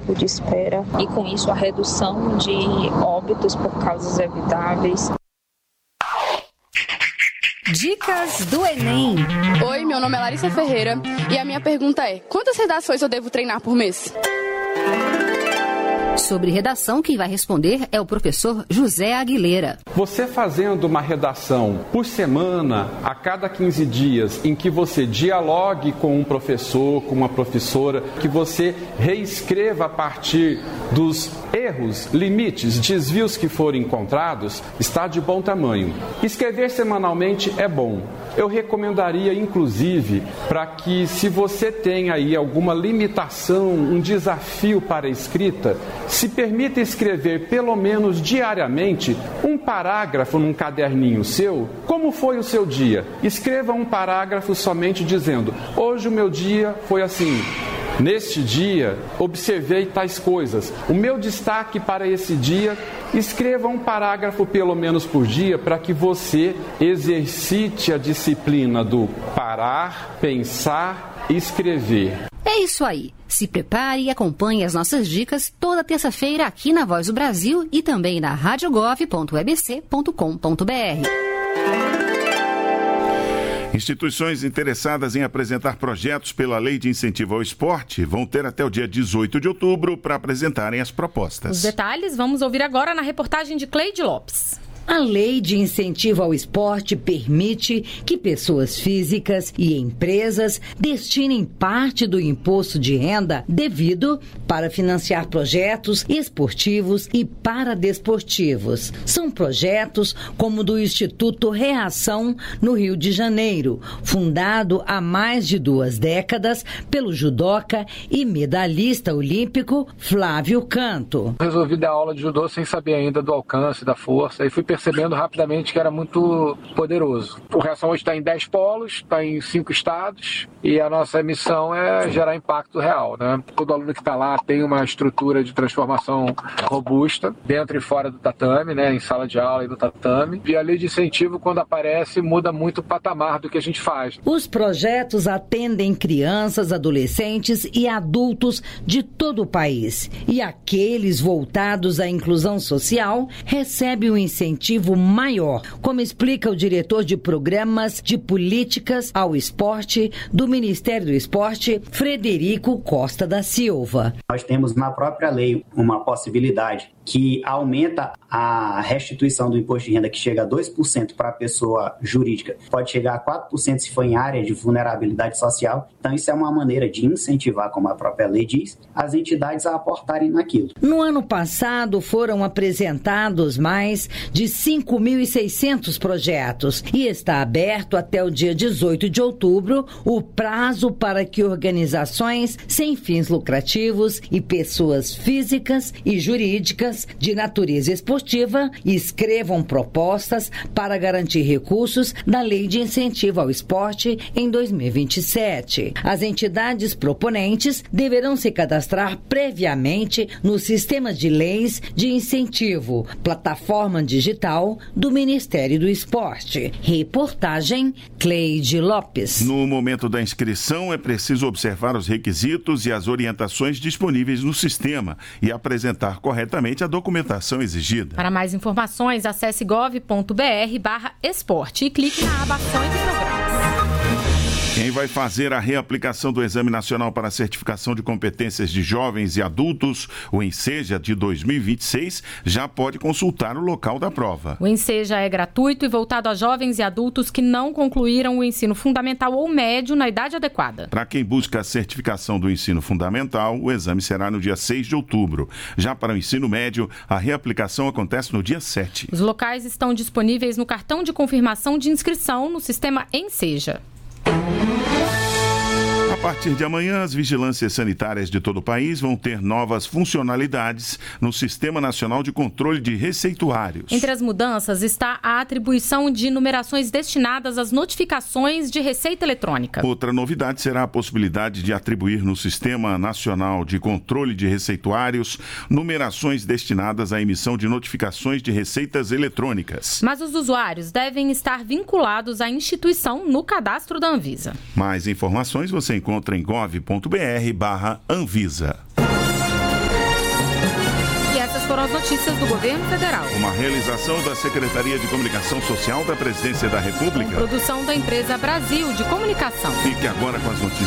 tempo de espera e, com isso, a redução de óbitos por causas evitáveis. Dicas do Enem. Oi, meu nome é Larissa Ferreira e a minha pergunta é: quantas redações eu devo treinar por mês? Sobre redação, quem vai responder é o professor José Aguilera. Você fazendo uma redação por semana, a cada 15 dias, em que você dialogue com um professor, com uma professora, que você reescreva a partir dos erros, limites, desvios que forem encontrados, está de bom tamanho. Escrever semanalmente é bom. Eu recomendaria, inclusive, para que, se você tem aí alguma limitação, um desafio para a escrita, se permita escrever pelo menos diariamente um parágrafo num caderninho seu. Como foi o seu dia? Escreva um parágrafo somente dizendo: hoje o meu dia foi assim. Neste dia, observei tais coisas. O meu destaque para esse dia, escreva um parágrafo pelo menos por dia para que você exercite a disciplina do parar, pensar e escrever. É isso aí. Se prepare e acompanhe as nossas dicas toda terça-feira aqui na Voz do Brasil e também na radiogov.ebc.com.br. Instituições interessadas em apresentar projetos pela Lei de Incentivo ao Esporte vão ter até o dia 18 de outubro para apresentarem as propostas. Os detalhes vamos ouvir agora na reportagem de Cleide Lopes. A Lei de Incentivo ao Esporte permite que pessoas físicas e empresas destinem parte do imposto de renda devido para financiar projetos esportivos e paradesportivos. São projetos como o do Instituto Reação, no Rio de Janeiro, fundado há mais de 2 décadas pelo judoca e medalhista olímpico Flávio Canto. Resolvi dar aula de judô sem saber ainda do alcance, da força, e fui percebendo rapidamente que era muito poderoso. O Reação hoje está em 10 polos, está em 5 estados, e a nossa missão é gerar impacto real, né? Todo aluno que está lá tem uma estrutura de transformação robusta, dentro e fora do tatame, né? Em sala de aula e no tatame. E a lei de incentivo, quando aparece, muda muito o patamar do que a gente faz. Os projetos atendem crianças, adolescentes e adultos de todo o país. E aqueles voltados à inclusão social recebem um incentivo maior, como explica o diretor de programas de políticas ao esporte do Ministério do Esporte, Frederico Costa da Silva. Nós temos na própria lei uma possibilidade que aumenta a restituição do imposto de renda, que chega a 2% para a pessoa jurídica, pode chegar a 4% se for em área de vulnerabilidade social. Então isso é uma maneira de incentivar, como a própria lei diz, as entidades a aportarem naquilo. No ano passado foram apresentados mais de 5.600 projetos e está aberto até o dia 18 de outubro o prazo para que organizações sem fins lucrativos e pessoas físicas e jurídicas de natureza esportiva escrevam propostas para garantir recursos da Lei de Incentivo ao Esporte em 2027. As entidades proponentes deverão se cadastrar previamente no Sistema de Leis de Incentivo, plataforma digital do Ministério do Esporte. Reportagem Cleide Lopes. No momento da inscrição, é preciso observar os requisitos e as orientações disponíveis no sistema e apresentar corretamente a documentação exigida. Para mais informações, acesse gov.br/esporte e clique na aba Ações e Programas. Quem vai fazer a reaplicação do Exame Nacional para a Certificação de Competências de Jovens e Adultos, o ENSEJA de 2026, já pode consultar o local da prova. O ENSEJA é gratuito e voltado a jovens e adultos que não concluíram o ensino fundamental ou médio na idade adequada. Para quem busca a certificação do ensino fundamental, o exame será no dia 6 de outubro. Já para o ensino médio, a reaplicação acontece no dia 7. Os locais estão disponíveis no cartão de confirmação de inscrição no sistema ENSEJA. A partir de amanhã, as vigilâncias sanitárias de todo o país vão ter novas funcionalidades no Sistema Nacional de Controle de Receituários. Entre as mudanças está a atribuição de numerações destinadas às notificações de receita eletrônica. Outra novidade será a possibilidade de atribuir no Sistema Nacional de Controle de Receituários numerações destinadas à emissão de notificações de receitas eletrônicas. Mas os usuários devem estar vinculados à instituição no cadastro da Anvisa. Mais informações você encontra em gov.br/Anvisa. foram as notícias do governo federal. Uma realização da Secretaria de Comunicação Social da Presidência da República. Produção da empresa Brasil de Comunicação. Fique agora com as notícias